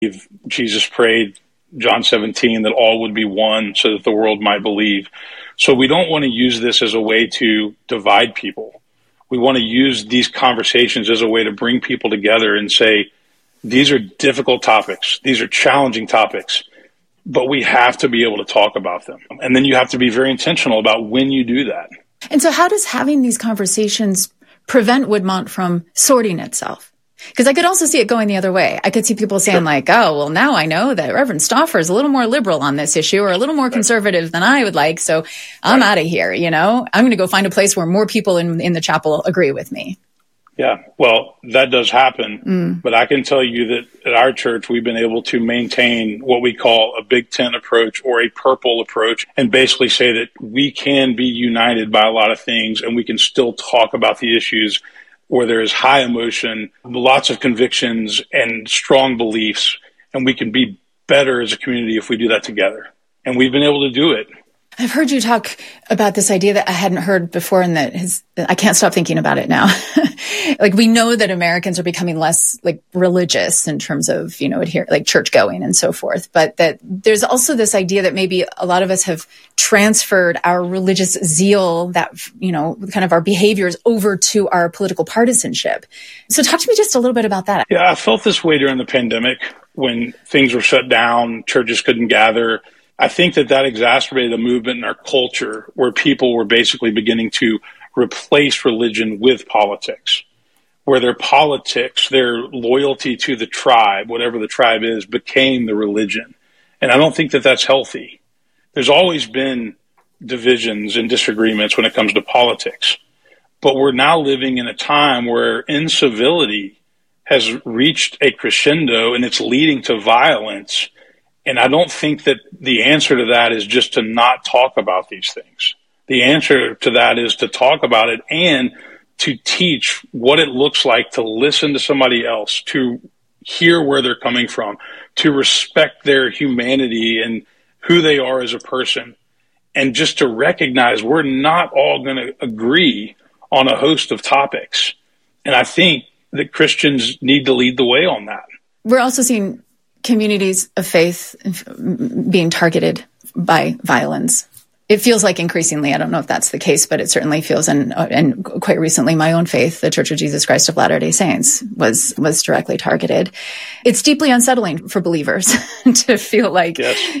Jesus prayed, John 17, that all would be one so that the world might believe. So we don't want to use this as a way to divide people. We want to use these conversations as a way to bring people together and say, these are difficult topics. These are challenging topics, but we have to be able to talk about them. And then you have to be very intentional about when you do that. And so how does having these conversations prevent Woodmont from sorting itself? Because I could also see it going the other way. I could see people saying like, oh, well, now I know that Reverend Stauffer is a little more liberal on this issue or a little more conservative than I would like. So I'm out of here. I'm going to go find a place where more people in the chapel agree with me. Yeah, well, that does happen. But I can tell you that at our church, we've been able to maintain what we call a Big Tent approach or a purple approach, and basically say that we can be united by a lot of things and we can still talk about the issues where there is high emotion, lots of convictions and strong beliefs, and we can be better as a community if we do that together. And we've been able to do it. I've heard you talk about this idea that I hadn't heard before, and that I can't stop thinking about it now. Like, we know that Americans are becoming less like religious in terms of, like church going and so forth. But that there's also this idea that maybe a lot of us have transferred our religious zeal, that, kind of our behaviors over to our political partisanship. So talk to me just a little bit about that. Yeah, I felt this way during the pandemic when things were shut down, churches couldn't gather. I think that exacerbated a movement in our culture where people were basically beginning to replace religion with politics, where their politics, their loyalty to the tribe, whatever the tribe is, became the religion. And I don't think that that's healthy. There's always been divisions and disagreements when it comes to politics, but we're now living in a time where incivility has reached a crescendo and it's leading to violence. And I don't think that the answer to that is just to not talk about these things. The answer to that is to talk about it and to teach what it looks like to listen to somebody else, to hear where they're coming from, to respect their humanity and who they are as a person, and just to recognize we're not all going to agree on a host of topics. And I think that Christians need to lead the way on that. We're also seeing communities of faith being targeted by violence. It feels like increasingly, I don't know if that's the case, but it certainly feels, and quite recently, my own faith, the Church of Jesus Christ of Latter-day Saints, was directly targeted. It's deeply unsettling for believers to feel like,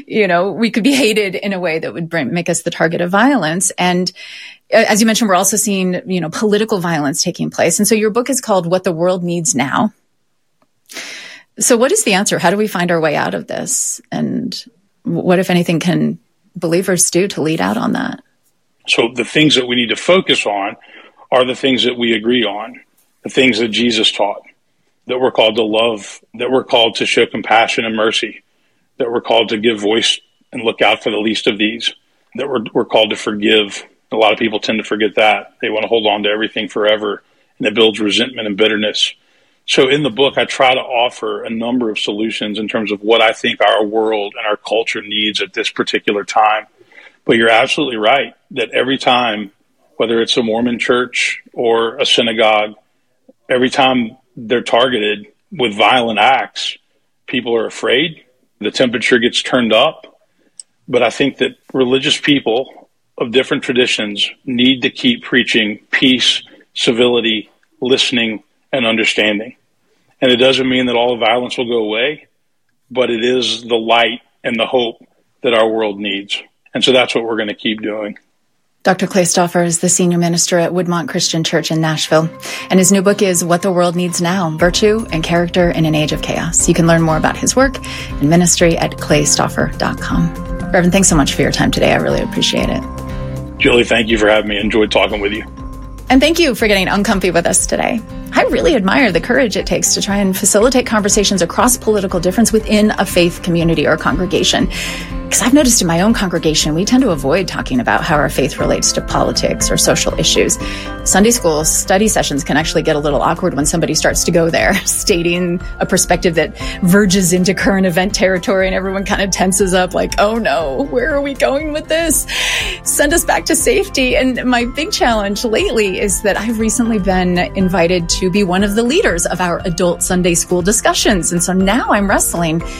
we could be hated in a way that would make us the target of violence. And as you mentioned, we're also seeing, political violence taking place. And so your book is called What the World Needs Now. So what is the answer? How do we find our way out of this? And what, if anything, can believers do to lead out on that? So the things that we need to focus on are the things that we agree on, the things that Jesus taught, that we're called to love, that we're called to show compassion and mercy, that we're called to give voice and look out for the least of these, that we're called to forgive. A lot of people tend to forget that. They want to hold on to everything forever, and it builds resentment and bitterness. So in the book, I try to offer a number of solutions in terms of what I think our world and our culture needs at this particular time. But you're absolutely right that every time, whether it's a Mormon church or a synagogue, every time they're targeted with violent acts, people are afraid. The temperature gets turned up. But I think that religious people of different traditions need to keep preaching peace, civility, listening, and understanding. And it doesn't mean that all the violence will go away, but it is the light and the hope that our world needs. And so that's what we're going to keep doing. Dr. Clay Stauffer is the senior minister at Woodmont Christian Church in Nashville. And his new book is What the World Needs Now, Virtue and Character in an Age of Chaos. You can learn more about his work and ministry at claystauffer.com. Reverend, thanks so much for your time today. I really appreciate it. Julie, thank you for having me. Enjoyed talking with you. And thank you for getting uncomfy with us today. I really admire the courage it takes to try and facilitate conversations across political difference within a faith community or congregation. Because I've noticed in my own congregation, we tend to avoid talking about how our faith relates to politics or social issues. Sunday school study sessions can actually get a little awkward when somebody starts to go there, stating a perspective that verges into current event territory, and everyone kind of tenses up like, oh no, where are we going with this? Send us back to safety. And my big challenge lately is that I've recently been invited to be one of the leaders of our adult Sunday school discussions. And so now I'm wrestling